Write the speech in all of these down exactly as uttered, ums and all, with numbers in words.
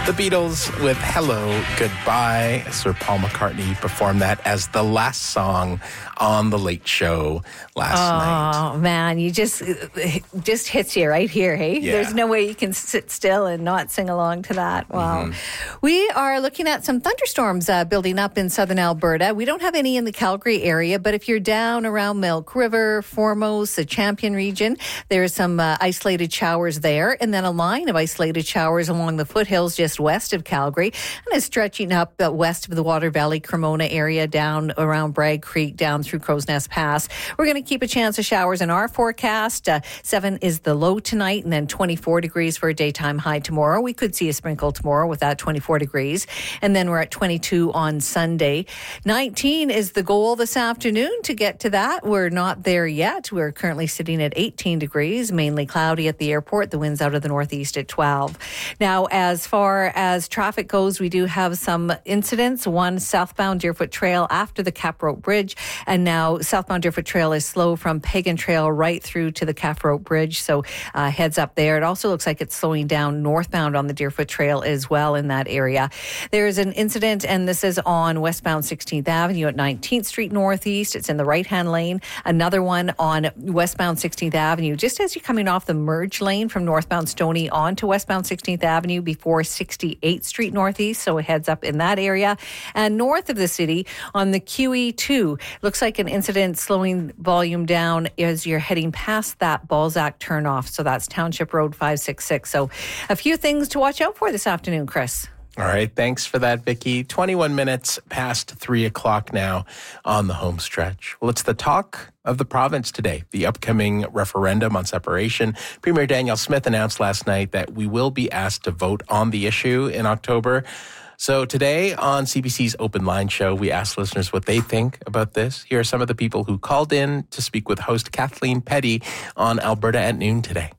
The Beatles with Hello, Goodbye. Sir Paul McCartney performed that as the last song on The Late Show last oh, night. Oh, man, you just, it just hits you right here, hey? Yeah. There's no way you can sit still and not sing along to that. Wow. Mm-hmm. We are looking at some thunderstorms uh, building up in southern Alberta. We don't have any in the Calgary area, but if you're down around Milk River, Foremost, the Champion region, there's some uh, isolated showers there, and then a line of isolated showers along the foothills just west of Calgary, and is stretching up uh, west of the Water Valley, Cremona area, down around Bragg Creek, down through Crow's Nest Pass. We're going to keep a chance of showers in our forecast. Uh, seven is the low tonight, and then twenty-four degrees for a daytime high tomorrow. We could see a sprinkle tomorrow with that twenty-four degrees, and then we're at twenty-two on Sunday. nineteen is the goal this afternoon to get to that. We're not there yet. We're currently sitting at eighteen degrees, mainly cloudy at the airport. The wind's out of the northeast at twelve. Now, as far as traffic goes, we do have some incidents. One southbound Deerfoot Trail after the Cap Rope Bridge, and now southbound Deerfoot Trail is slow from Pagan Trail right through to the Cap Rope Bridge, so uh, heads up there. It also looks like it's slowing down northbound on the Deerfoot Trail as well in that area. There's an incident, and this is on westbound sixteenth Avenue at nineteenth Street Northeast. It's in the right-hand lane. Another one on westbound sixteenth Avenue, just as you're coming off the merge lane from northbound Stony onto westbound sixteenth Avenue before sixty-eighth Street Northeast, so it heads up in that area. And north of the city on the Q E two, looks like an incident slowing volume down as you're heading past that Balzac turnoff. So that's Township Road five sixty-six. So a few things to watch out for this afternoon, Chris. All right. Thanks for that, Vicki. twenty-one minutes past three o'clock now on the home stretch. Well, it's the talk of the province today, the upcoming referendum on separation. Premier Danielle Smith announced last night that we will be asked to vote on the issue in October. So today on C B C's Open Line Show, we asked listeners what they think about this. Here are some of the people who called in to speak with host Kathleen Petty on Alberta at Noon today.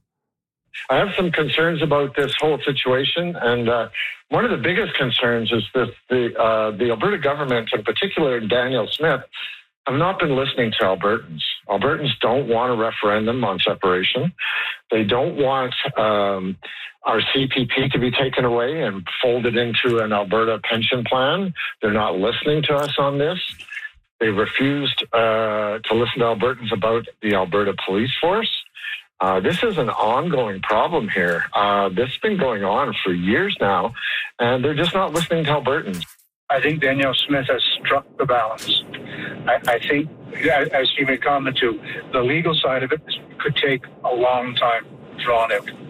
I have some concerns about this whole situation, and uh, one of the biggest concerns is that the uh, the Alberta government, in particular Danielle Smith, have not been listening to Albertans. Albertans don't want a referendum on separation. They don't want um, our C P P to be taken away and folded into an Alberta pension plan. They're not listening to us on this. They refused uh, to listen to Albertans about the Alberta Police Force. Uh, this is an ongoing problem here. Uh, this has been going on for years now, and they're just not listening to Albertans. I think Danielle Smith has struck the balance. I, I think, as she made comment to, the legal side of it could take a long time drawn out.